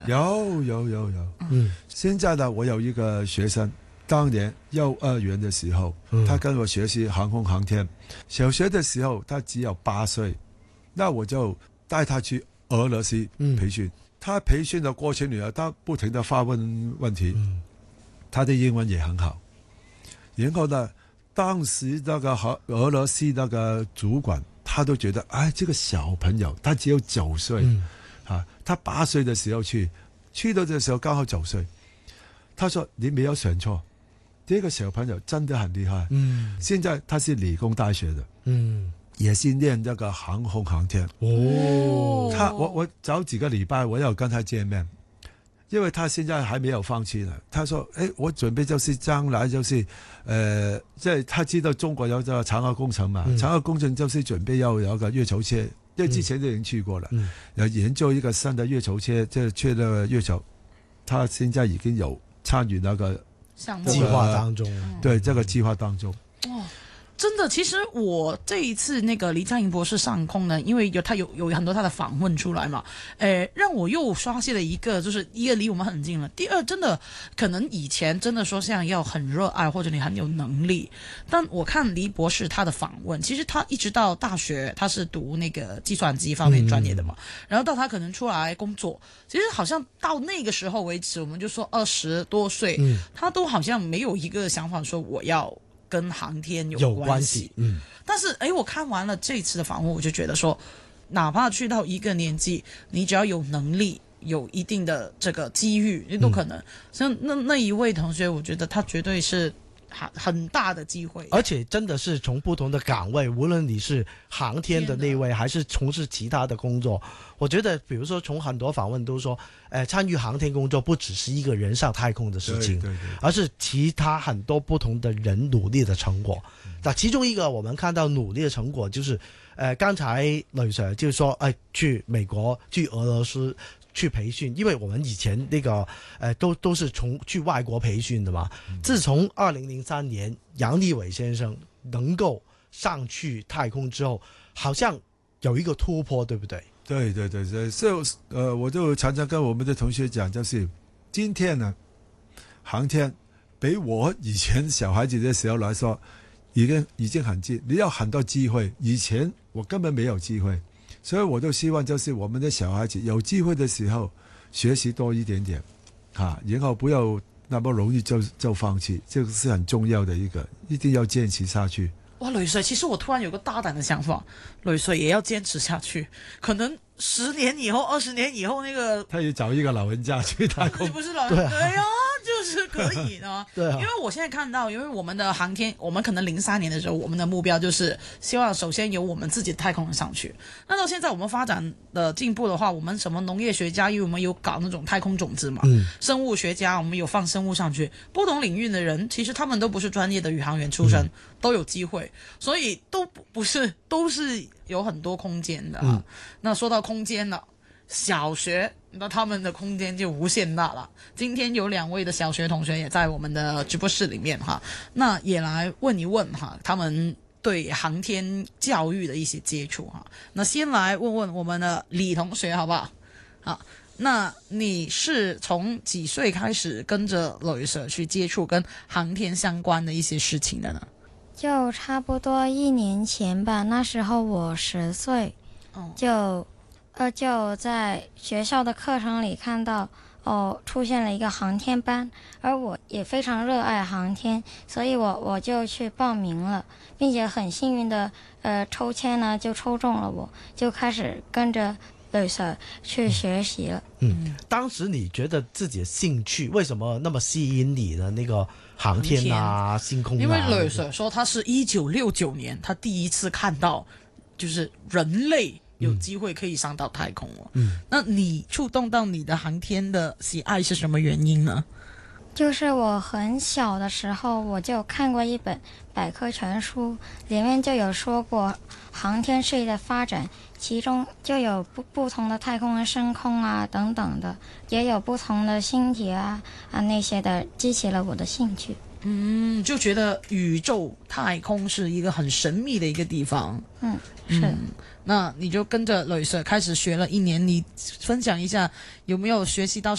有。现在呢，我有一个学生，当年幼儿园的时候，他跟我学习航空航天。小学的时候他只有8岁，那我就带他去俄罗斯培训。他培训的过程里，他不停的发问题，他的英文也很好。然后呢，当时那个俄罗斯那个主管，他都觉得，哎，这个小朋友他只有9岁，他8岁的时候去到的时候刚好9岁。他说你没有选错，这个小朋友真的很厉害。现在他是理工大学的，也是念这个航空航天。我早几个礼拜我有跟他见面，因为他现在还没有放弃呢。他说，我准备就是将来就是即他知道中国有这个嫦娥工程嘛，嫦娥工程就是准备要有一个月球车，因为之前都已经去过了，要研究一个新的月球车，即係去那个月球。他现在已经有参与那个项目计划当中， 对这个计划当中。 真的，其实我这一次那个黎佳莹博士上空呢，因为他有很多他的访问出来嘛，让我又发现了一个，就是一个离我们很近了。第二，真的可能以前真的说像要很热爱或者你很有能力，但我看黎博士他的访问，其实他一直到大学他是读那个计算机方面专业的嘛，然后到他可能出来工作，其实好像到那个时候为止，我们就说20多岁，他都好像没有一个想法说我要跟航天有关系，但是我看完了这次的访问，我就觉得说，哪怕去到一个年纪，你只要有能力，有一定的这个机遇，你都可能。像那一位同学，我觉得他绝对是很大的机会， 而且真的是从不同的岗位，无论你是航天的那位，还是从事其他的工作，我觉得，比如说从很多访问都说，参与航天工作不只是一个人上太空的事情， 对， 而是其他很多不同的人努力的成果。那其中一个我们看到努力的成果就是，刚才雷 Sir 就是说，去美国、去俄罗斯去培训，因为我们以前那个都是去外国培训的嘛。自从2003年杨利伟先生能够上去太空之后，好像有一个突破，对不对？ 对，所以我就常常跟我们的同学讲，就是今天呢，航天比我以前小孩子的时候来说，已经很近，你有很多机会，以前我根本没有机会。所以我都希望就是我们的小孩子有机会的时候学习多一点点，然后不要那么容易就放弃，这个是很重要的一个，一定要坚持下去。 哇，雷 Sir，其实我突然有个大胆的想法，雷 Sir 也要坚持下去，可能10年以后、20年以后，那个他也找一个老人家去太空， 不是老人家，对呀，就是可以呢。 对啊， 因为我现在看到，因为我们的航天，我们可能03年的时候，我们的目标就是希望首先由我们自己的太空人上去。那到现在我们发展的进步的话，我们什么农业学家，因为我们有搞那种太空种子嘛，生物学家我们有放生物上去，不同领域的人其实他们都不是专业的宇航员出身，都有机会，所以都是有很多空间的。那说到空间了，小学那他们的空间就无限大了。今天有2位的小学同学也在我们的直播室里面哈，那也来问一问哈，他们对航天教育的一些接触哈。那先来问问我们的李同学好不好？好，那你是从几岁开始跟着雷 Sir 去接触跟航天相关的一些事情的呢？ 就差不多1年前吧，那时候我10岁，就在学校的课程里看到出现了一个航天班，而我也非常热爱航天，所以我就去报名了，并且很幸运的抽签呢就抽中了我，就开始跟着雷 Sir 去学习了。 当时你觉得自己的兴趣为什么那么吸引你的那个航天啊、星空啊？ 因为雷 Sir 说他是1969年他第一次看到就是人类有机会可以上到太空了。那你触动到你的航天的喜爱是什么原因呢？ 就是我很小的时候我就看过一本百科全书，里面就有说过航天事业的发展，其中就有不同的太空人升空啊等等的，也有不同的星体啊那些的，激起了我的兴趣。 就觉得宇宙太空是一个很神秘的一个地方。 是。 那你就跟着雷 Sir 开始学了1年，你分享一下有没有学习到